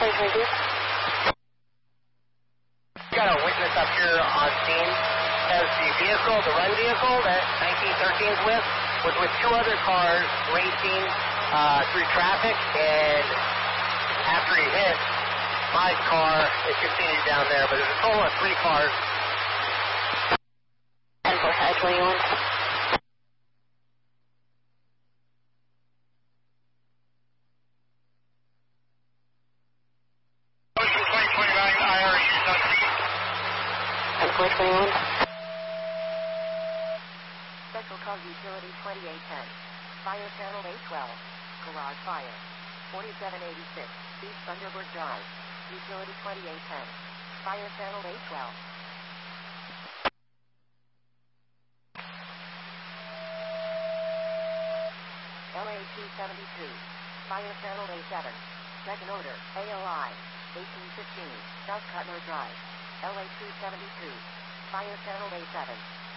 2022. Got a witness up here on scene. As the run vehicle that 1913 is was with two other cars racing through traffic, and after he hit my car, it continued down there, but there's a total of 3 cars. 10-4-21. Ocean 2029, IRU, not 10-4-21. Special Call Utility 2810. Fire Channel 812. Garage Fire. 4786. East Thunderbird Drive. Utility 2810. Fire Channel 812. LA 272. Fire Channel A7. Second Order. AOI. 1815. South Cutler Drive. LA 272. Fire Channel A7.